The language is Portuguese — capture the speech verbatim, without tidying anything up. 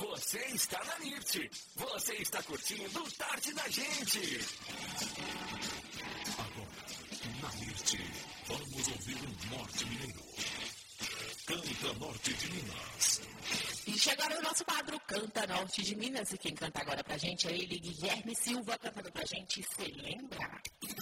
Você está na Mirte. Você está curtindo o Tarde da Gente. Agora, na Mirte, vamos ouvir um Norte Mineiro. Canta Norte de Minas. E chegou o nosso quadro Canta Norte de Minas. E quem canta agora pra gente é ele, Guilherme Silva, cantando pra gente Se Lembra.